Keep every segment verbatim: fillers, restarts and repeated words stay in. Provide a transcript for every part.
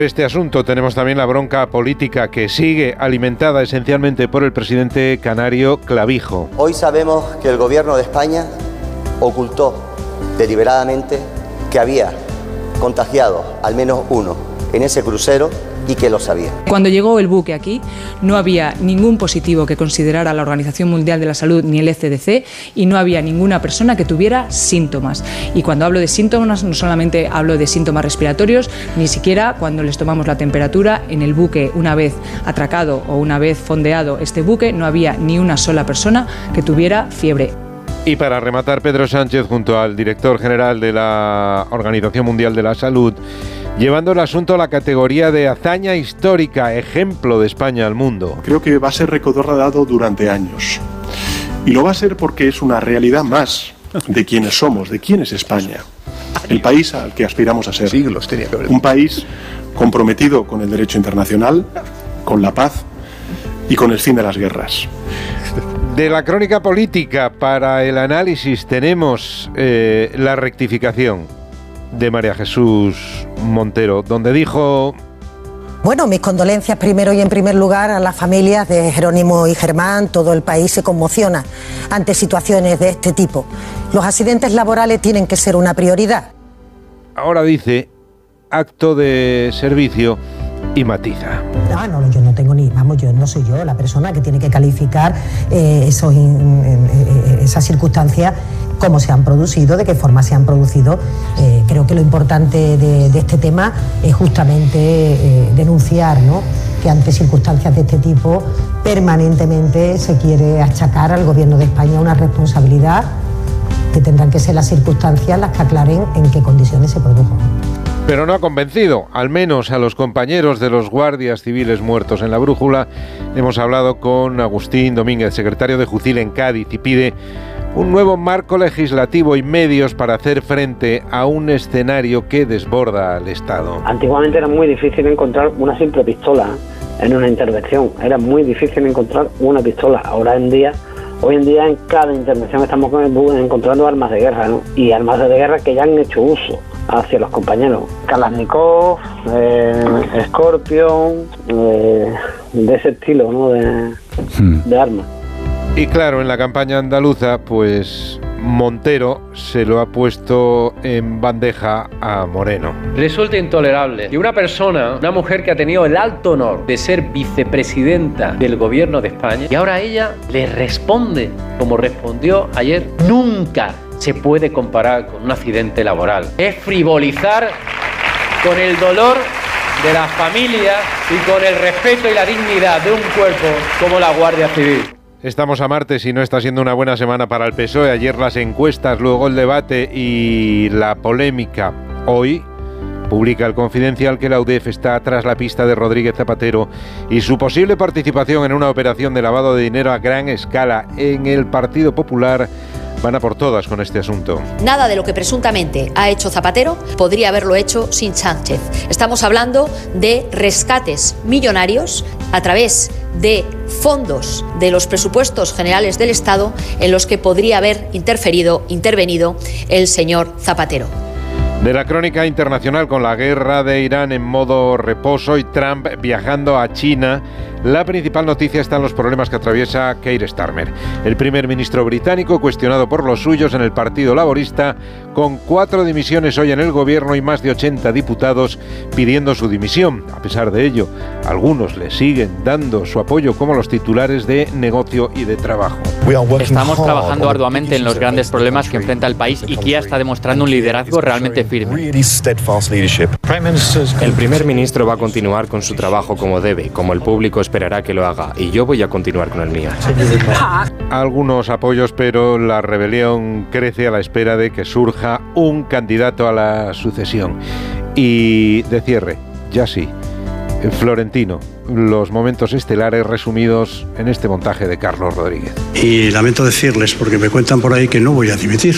Este asunto tenemos también la bronca política que sigue alimentada esencialmente por el presidente canario Clavijo. Hoy sabemos que el gobierno de España ocultó deliberadamente que había contagiado al menos uno en ese crucero y que lo sabía. Cuando llegó el buque aquí, no había ningún positivo que considerara la Organización Mundial de la Salud ni el E C D C y no había ninguna persona que tuviera síntomas. Y cuando hablo de síntomas, no solamente hablo de síntomas respiratorios, ni siquiera cuando les tomamos la temperatura en el buque, una vez atracado o una vez fondeado este buque, no había ni una sola persona que tuviera fiebre. Y para rematar, Pedro Sánchez, junto al director general de la Organización Mundial de la Salud, llevando el asunto a la categoría de hazaña histórica, ejemplo de España al mundo. Creo que va a ser recordado durante años. Y lo va a ser porque es una realidad más de quiénes somos, de quién es España. El país al que aspiramos a ser. Siglos tenía que haber. Un país comprometido con el derecho internacional, con la paz y con el fin de las guerras. De la crónica política para el análisis tenemos eh, la rectificación de María Jesús Montero, donde dijo... Bueno, mis condolencias primero y en primer lugar a las familias de Jerónimo y Germán. Todo el país se conmociona ante situaciones de este tipo. Los accidentes laborales tienen que ser una prioridad. Ahora dice acto de servicio y matiza. Ah, no, yo no tengo ni, vamos, yo no soy yo la persona que tiene que calificar eh, esos, eh, esas circunstancias, cómo se han producido, de qué forma se han producido. Eh, creo que lo importante de, de este tema es justamente eh, denunciar, ¿no?, que ante circunstancias de este tipo permanentemente se quiere achacar al Gobierno de España una responsabilidad que tendrán que ser las circunstancias las que aclaren en qué condiciones se produjo. Pero no ha convencido, al menos a los compañeros de los guardias civiles muertos en la Brújula. Hemos hablado con Agustín Domínguez, secretario de Jucil en Cádiz, y pide un nuevo marco legislativo y medios para hacer frente a un escenario que desborda al Estado. Antiguamente era muy difícil encontrar una simple pistola en una intervención, era muy difícil encontrar una pistola. Ahora en día, hoy en día en cada intervención estamos encontrando armas de guerra, ¿no? Y armas de guerra que ya han hecho uso hacia los compañeros. Kalashnikov, eh, Scorpion, eh, de ese estilo, ¿no?, de, hmm. de armas. Y claro, en la campaña andaluza, pues Montero se lo ha puesto en bandeja a Moreno. Resulta intolerable que una persona, una mujer que ha tenido el alto honor de ser vicepresidenta del gobierno de España, y ahora ella le responde como respondió ayer. Nunca se puede comparar con un accidente laboral. Es frivolizar con el dolor de las familias y con el respeto y la dignidad de un cuerpo como la Guardia Civil. Estamos a martes y no está siendo una buena semana para el P S O E. Ayer las encuestas, luego el debate y la polémica. Hoy publica El Confidencial que la U D E F está tras la pista de Rodríguez Zapatero y su posible participación en una operación de lavado de dinero a gran escala en el Partido Popular. Van a por todas con este asunto. Nada de lo que presuntamente ha hecho Zapatero podría haberlo hecho sin Sánchez. Estamos hablando de rescates millonarios a través de fondos de los presupuestos generales del Estado en los que podría haber interferido, intervenido el señor Zapatero. De la crónica internacional, con la guerra de Irán en modo reposo y Trump viajando a China, la principal noticia está en los problemas que atraviesa Keir Starmer, el primer ministro británico cuestionado por los suyos en el Partido Laborista, con cuatro dimisiones hoy en el gobierno y más de ochenta diputados pidiendo su dimisión. A pesar de ello, algunos le siguen dando su apoyo, como los titulares de Negocio y de Trabajo. Estamos trabajando arduamente en los grandes problemas que enfrenta el país y Kia está demostrando un liderazgo realmente firme. El primer ministro va a continuar con su trabajo como debe, como el público esperará que lo haga, y yo voy a continuar con el mío. Algunos apoyos, pero la rebelión crece a la espera de que surja un candidato a la sucesión. Y de cierre, ya sí, Florentino, los momentos estelares resumidos en este montaje de Carlos Rodríguez. Y lamento decirles, porque me cuentan por ahí que no voy a dimitir,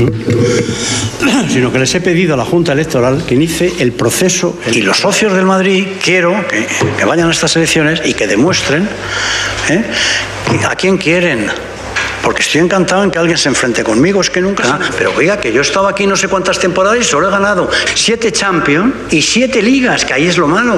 sino que les he pedido a la Junta Electoral que inicie el proceso. Y los socios del Madrid quiero que, que vayan a estas elecciones y que demuestren ¿eh? a quién quieren. porque estoy encantado en que alguien se enfrente conmigo, es que nunca... Pero oiga, que yo he estado aquí no sé cuántas temporadas y solo he ganado siete Champions y siete ligas, que ahí es lo malo.